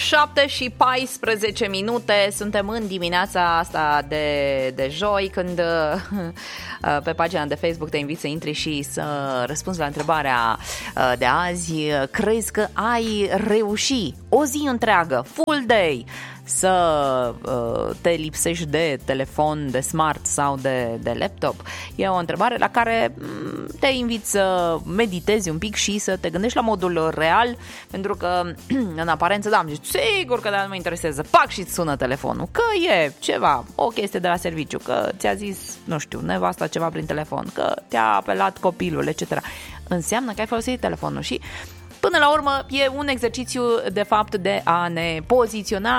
7:14, suntem în dimineața asta de joi, când pe pagina de Facebook te invit să intri și să răspunzi la întrebarea de azi. Crezi că ai reușit o zi întreagă, full day, să te lipsești de telefon, de smart sau de laptop? E o întrebare la care te invit să meditezi un pic și să te gândești la modul real, pentru că în aparență, da, sigur că nu mă interesează, pac, și-ți sună telefonul, că e ceva, o chestie de la serviciu, că ți-a zis, nu știu, nevasta ceva prin telefon, că te-a apelat copilul, etc. Înseamnă că ai folosit telefonul și până la urmă e un exercițiu de fapt de a ne poziționa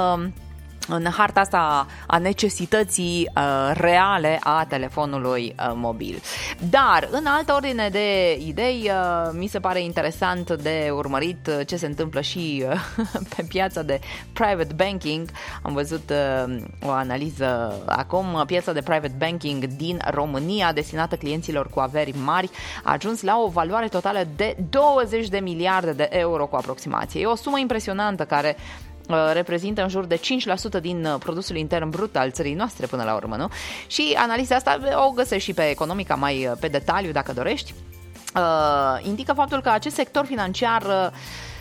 în harta asta a necesității reale a telefonului mobil. Dar în altă ordine de idei, mi se pare interesant de urmărit ce se întâmplă și pe piața de private banking. Am văzut o analiză acum. Piața de private banking din România, destinată clienților cu averi mari, a ajuns la o valoare totală de 20 de miliarde de euro cu aproximație. E o sumă impresionantă care reprezintă în jur de 5% din produsul intern brut al țării noastre până la urmă, nu? Și analiza asta o găsești și pe Economica mai pe detaliu dacă dorești. Indică faptul că acest sector financiar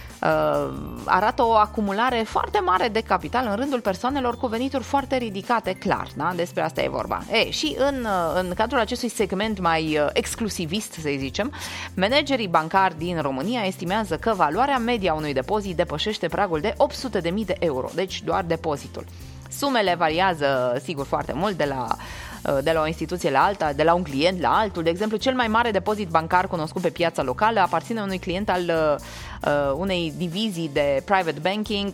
arată o acumulare foarte mare de capital în rândul persoanelor cu venituri foarte ridicate, clar, da? Despre asta e vorba. Și în cadrul acestui segment mai exclusivist, să zicem, managerii bancari din România estimează că valoarea media unui depozit depășește pragul de 800.000 de euro, deci doar depozitul. Sumele variază, sigur, foarte mult de la o instituție la alta, de la un client la altul. De exemplu, cel mai mare depozit bancar cunoscut pe piața locală aparține unui client al unei divizii de private banking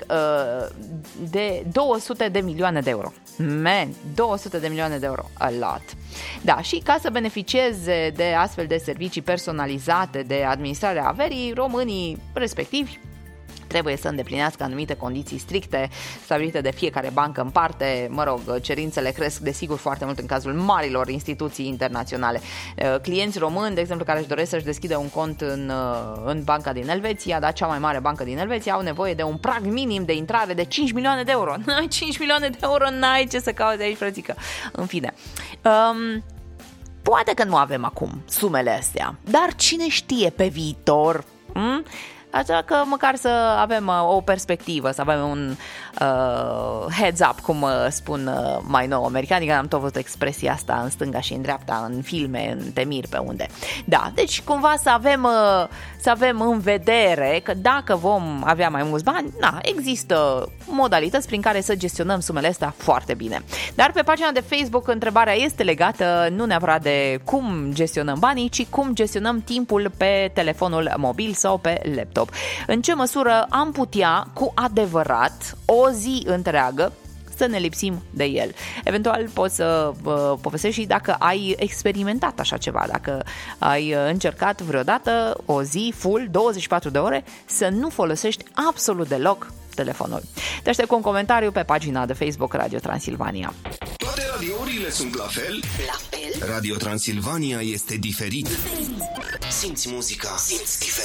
de 200 de milioane de euro. 200 de milioane de euro. A lot. Da, și ca să beneficieze de astfel de servicii personalizate de administrarea averii, românii respectivi trebuie să îndeplinească anumite condiții stricte stabilite de fiecare bancă în parte. Mă rog, cerințele cresc desigur foarte mult în cazul marilor instituții internaționale. Clienți români, de exemplu, care își doresc să-și deschidă un cont în banca din Elveția, da, cea mai mare bancă din Elveția, au nevoie de un prag minim de intrare de 5 milioane de euro. 5 milioane de euro, n-ai ce să cauți aici, frățică. În fine. Poate că nu avem acum sumele astea, dar cine știe pe viitor? Așa că măcar să avem o perspectivă, să avem un heads up, cum spun mai nou americanii, că am tot văzut expresia asta în stânga și în dreapta, în filme, în temiri, pe unde. Da, deci cumva să avem în vedere că dacă vom avea mai mulți bani, există modalități prin care să gestionăm sumele astea foarte bine. Dar pe pagina de Facebook întrebarea este legată nu neapărat de cum gestionăm banii, ci cum gestionăm timpul pe telefonul mobil sau pe laptop. În ce măsură am putea cu adevărat o zi întreagă să ne lipsim de el. Eventual poți să povestești și dacă ai experimentat așa ceva, dacă ai încercat vreodată o zi full, 24 de ore, să nu folosești absolut deloc telefonul. Te aștept cu un comentariu pe pagina de Facebook Radio Transilvania. Toate radiourile sunt la fel? La fel? Radio Transilvania este diferit. Simți muzica, simți diferența.